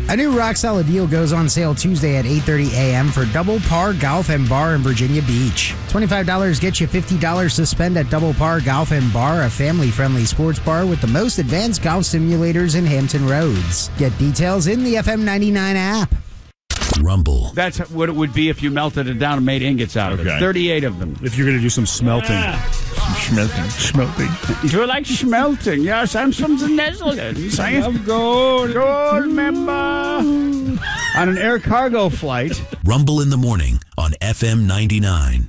A new rock-solid deal goes on sale Tuesday at 8:30 a.m. for Double Par Golf and Bar in Virginia Beach. $25 gets you $50 to spend at Double Par Golf and Bar, a family-friendly sports bar with the most advanced golf simulators in Hampton Roads. Get details in the FM 99 app. Rumble. That's what it would be if you melted it down and made ingots out of it. 38 of them. If you're going to do some smelting. Smelting. Do you like smelting? Yes, I'm from the Netherlands. I love gold. Gold member. On an air cargo flight. Rumble in the morning on FM 99.